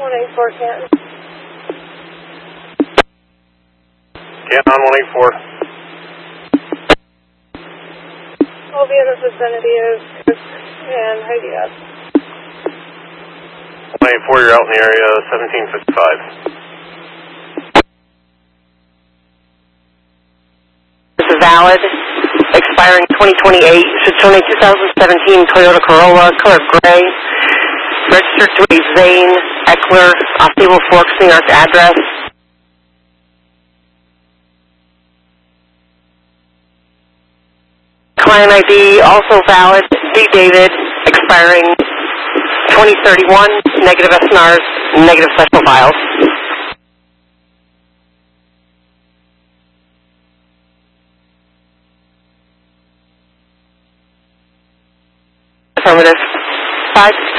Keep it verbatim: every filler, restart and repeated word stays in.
one eight four, Canton. Canton on one eight four. I'll be in the vicinity of Chris and Heidi up. one eight four, you're out in the area, seventeen fifty-five. This is valid, expiring twenty twenty-eight. Shoshone two thousand seventeen Toyota Corolla, color gray. Registered to a Zane Eckler, Osceola Forks, New York address. Client I D also valid, D. David, expiring twenty thirty-one, negative S N Rs, negative special files. Affirmative. Five.